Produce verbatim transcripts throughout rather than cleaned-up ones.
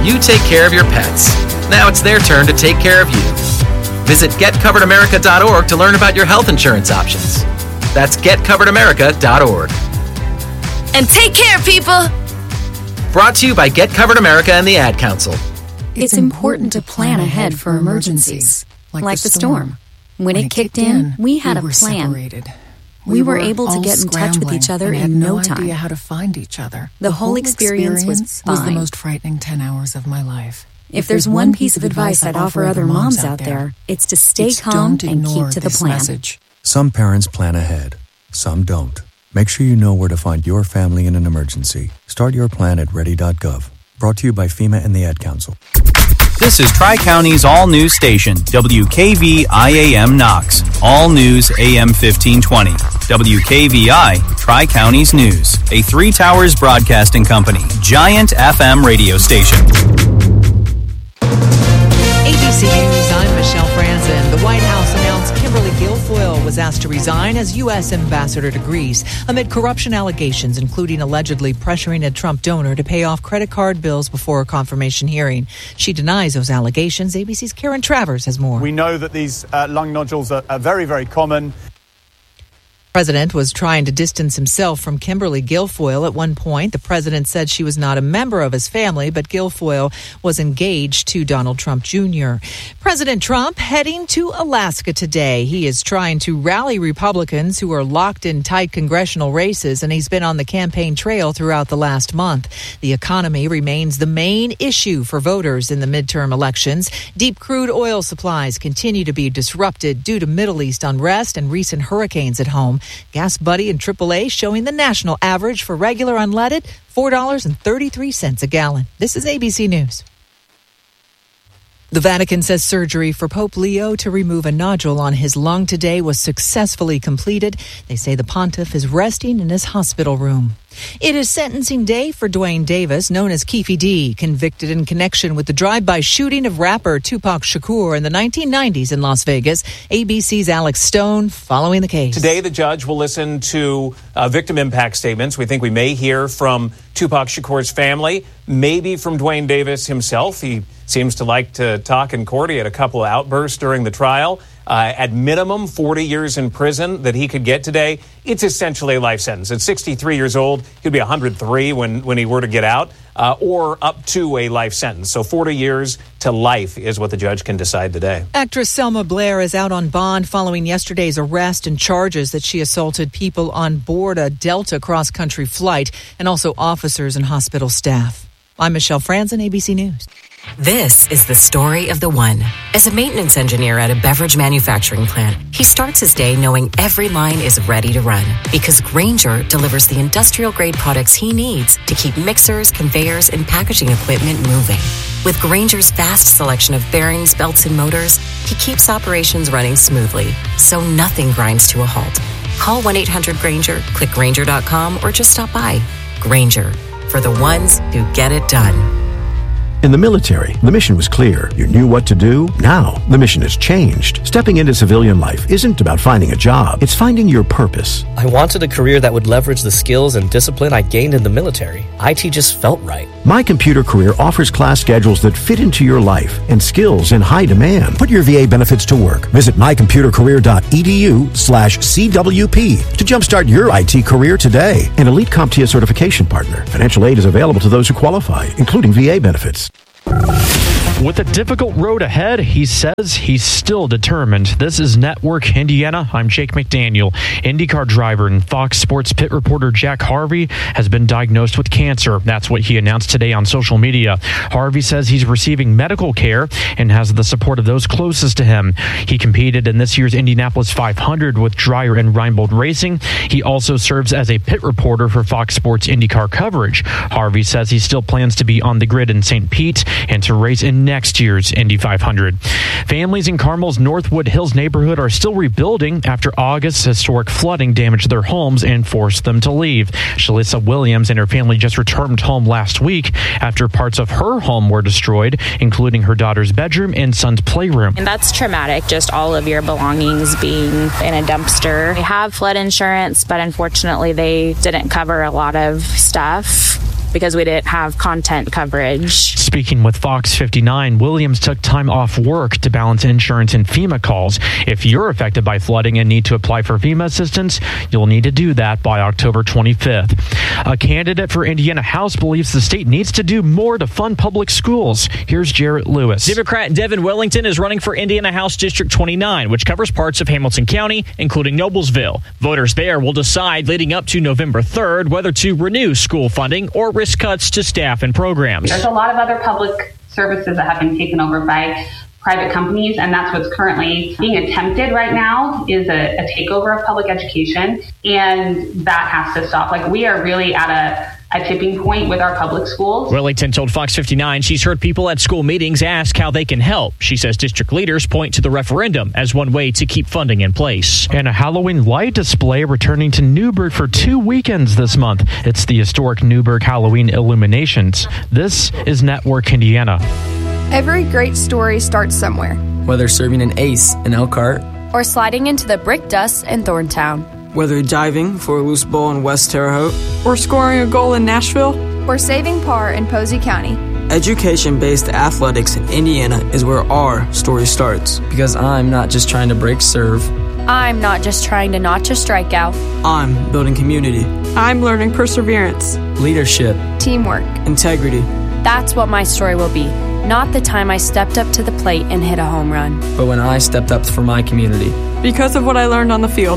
You take care of your pets. Now it's their turn to take care of you. Visit get covered america dot org to learn about your health insurance options. That's get covered america dot org. And take care, people! Brought to you by Get Covered America and the Ad Council. It's important to plan ahead for emergencies, like the storm. When it kicked in, we had a plan. We were able to get in touch with each other in no time. Idea how to find each other. The whole experience was fine. Was the most frightening ten hours of my life. If there's one piece of advice I'd offer other moms out there, it's to stay calm and keep to the plan. Some parents plan ahead, some don't. Make sure you know where to find your family in an emergency. Start your plan at ready dot gov. Brought to you by FEMA and the Ad Council. This is Tri-County's all-news station, W K V I A M Knox. All News A M fifteen twenty. W K V I, Tri-County's News. A Three Towers Broadcasting Company, giant F M radio station. A B C News, I'm Michelle Franzen. The White House announced Kimberly Guilfoyle was asked to resign as U S ambassador to Greece amid corruption allegations, including allegedly pressuring a Trump donor to pay off credit card bills before a confirmation hearing. She denies those allegations. A B C's Karen Travers has more. We know that these uh, lung nodules are, are very, very common. The president was trying to distance himself from Kimberly Guilfoyle. At one point, the president said she was not a member of his family, but Guilfoyle was engaged to Donald Trump Junior President Trump heading to Alaska today. He is trying to rally Republicans who are locked in tight congressional races, and he's been on the campaign trail throughout the last month. The economy remains the main issue for voters in the midterm elections. Deep crude oil supplies continue to be disrupted due to Middle East unrest and recent hurricanes at home. Gas Buddy and triple A showing the national average for regular unleaded, four dollars and thirty-three cents a gallon. This is A B C News. The Vatican says surgery for Pope Leo to remove a nodule on his lung today was successfully completed. They say the pontiff is resting in his hospital room. It is sentencing day for Duane Davis, known as Keefe D, convicted in connection with the drive-by shooting of rapper Tupac Shakur in the nineteen nineties in Las Vegas. A B C's Alex Stone following the case. Today, the judge will listen to uh, victim impact statements. We think we may hear from Tupac Shakur's family, maybe from Duane Davis himself. He seems to like to talk in court. He had a couple of outbursts during the trial. Uh, at minimum, forty years in prison that he could get today. It's essentially a life sentence. At sixty-three years old, he'd be one hundred three when, when he were to get out, uh, or up to a life sentence. So forty years to life is what the judge can decide today. Actress Selma Blair is out on bond following yesterday's arrest and charges that she assaulted people on board a Delta cross-country flight and also officers and hospital staff. I'm Michelle Franzen, A B C News. This is the story of the one. As a maintenance engineer at a beverage manufacturing plant, he starts his day knowing every line is ready to run because Grainger delivers the industrial-grade products he needs to keep mixers, conveyors, and packaging equipment moving. With Grainger's vast selection of bearings, belts, and motors, he keeps operations running smoothly, so nothing grinds to a halt. Call one eight hundred Grainger, click Grainger dot com, or just stop by. Grainger, for the ones who get it done. In the military, the mission was clear. You knew what to do. Now, the mission has changed. Stepping into civilian life isn't about finding a job. It's finding your purpose. I wanted a career that would leverage the skills and discipline I gained in the military. I T just felt right. My Computer Career offers class schedules that fit into your life and skills in high demand. Put your V A benefits to work. Visit my computer career dot e d u slash C W P to jumpstart your I T career today. An Elite CompTIA certification partner. Financial aid is available to those who qualify, including V A benefits. With a difficult road ahead, he says he's still determined. This is Network Indiana. I'm Jake McDaniel. IndyCar driver and Fox Sports pit reporter Jack Harvey has been diagnosed with cancer. That's what he announced today on social media. Harvey says he's receiving medical care and has the support of those closest to him. He competed in this year's Indianapolis five hundred with Dreyer and Reinbold Racing. He also serves as a pit reporter for Fox Sports IndyCar coverage. Harvey says he still plans to be on the grid in Saint Pete and to race in next year's Indy five hundred. Families in Carmel's Northwood Hills neighborhood are still rebuilding after August's historic flooding damaged their homes and forced them to leave. Shalissa Williams and her family just returned home last week after parts of her home were destroyed, including her daughter's bedroom and son's playroom. And that's traumatic, just all of your belongings being in a dumpster. We have flood insurance, but unfortunately they didn't cover a lot of stuff. because we didn't have content coverage. Speaking with Fox fifty-nine, Williams took time off work to balance insurance and FEMA calls. If you're affected by flooding and need to apply for FEMA assistance, you'll need to do that by October twenty-fifth. A candidate for Indiana House believes the state needs to do more to fund public schools. Here's Jarrett Lewis. Democrat Devin Wellington is running for Indiana House District twenty-nine, which covers parts of Hamilton County, including Noblesville. Voters there will decide leading up to November third whether to renew school funding or risk cuts to staff and programs. There's a lot of other public services that have been taken over by private companies, and that's what's currently being attempted right now is a, a takeover of public education, and that has to stop. Like, we are really at a a tipping point with our public schools. Wellington told Fox fifty-nine she's heard people at school meetings ask how they can help. She says district leaders point to the referendum as one way to keep funding in place. And a Halloween light display returning to Newburgh for two weekends this month. It's the historic Newburgh Halloween Illuminations. This is Network Indiana. Every great story starts somewhere. Whether serving an ace in Elkhart or sliding into the brick dust in Thorntown. Whether diving for a loose ball in West Terre Haute, or scoring a goal in Nashville, or saving par in Posey County. Education-based athletics in Indiana is where our story starts. Because I'm not just trying to break serve. I'm not just trying to notch a strikeout. I'm building community. I'm learning perseverance, leadership, teamwork, integrity. That's what my story will be. Not the time I stepped up to the plate and hit a home run, but when I stepped up for my community. Because of what I learned on the field.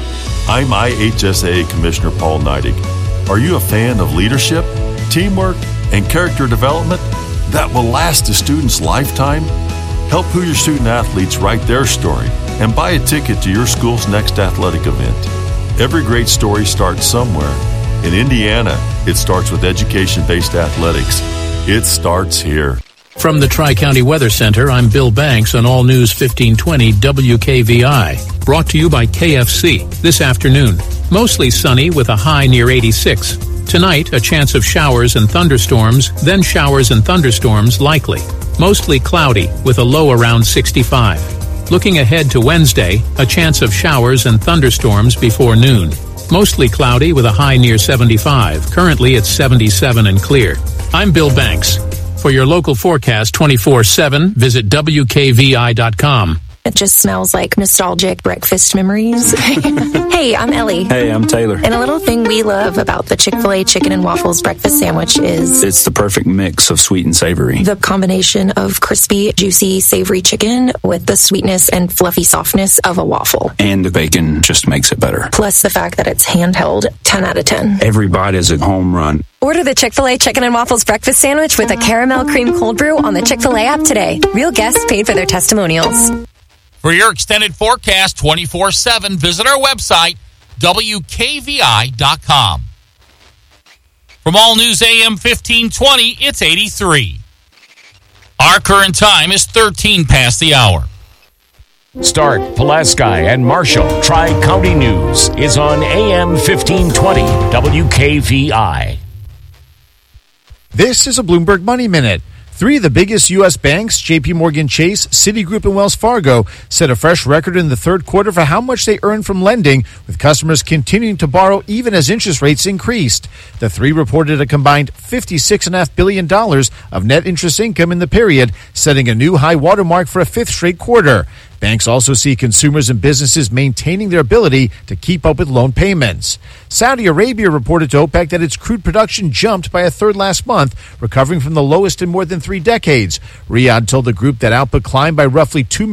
I'm I H S A Commissioner Paul Neidig. Are you a fan of leadership, teamwork, and character development that will last a student's lifetime? Help Hoosier student athletes write their story and buy a ticket to your school's next athletic event. Every great story starts somewhere. In Indiana, it starts with education-based athletics. It starts here. From the Tri-County Weather Center, I'm Bill Banks on All News fifteen twenty W K V I. Brought to you by K F C. This afternoon, mostly sunny with a high near eighty-six. Tonight, a chance of showers and thunderstorms, then showers and thunderstorms likely. Mostly cloudy with a low around sixty-five. Looking ahead to Wednesday, a chance of showers and thunderstorms before noon. Mostly cloudy with a high near seventy-five. Currently, it's seventy-seven and clear. I'm Bill Banks. For your local forecast twenty-four seven, visit W K V I dot com. It just smells like nostalgic breakfast memories. Hey, I'm Ellie. Hey, I'm Taylor. And a little thing we love about the Chick-fil-A Chicken and Waffles breakfast sandwich is... it's the perfect mix of sweet and savory. The combination of crispy, juicy, savory chicken with the sweetness and fluffy softness of a waffle. And the bacon just makes it better. Plus the fact that it's handheld, ten out of ten. Every bite is a home run. Order the Chick-fil-A Chicken and Waffles breakfast sandwich with a caramel cream cold brew on the Chick-fil-A app today. Real guests paid for their testimonials. For your extended forecast twenty-four seven, visit our website, W K V I dot com. From All News A M fifteen twenty, it's eighty-three. Our current time is thirteen past the hour. Stark, Pulaski, and Marshall Tri-County News is on A M fifteen twenty W K V I. This is a Bloomberg Money Minute. Three of the biggest U S banks, J P Morgan Chase, Citigroup, and Wells Fargo, set a fresh record in the third quarter for how much they earned from lending, with customers continuing to borrow even as interest rates increased. The three reported a combined fifty-six point five billion dollars of net interest income in the period, setting a new high watermark for a fifth straight quarter. Banks also see consumers and businesses maintaining their ability to keep up with loan payments. Saudi Arabia reported to OPEC that its crude production jumped by a third last month, recovering from the lowest in more than three decades. Riyadh told the group that output climbed by roughly two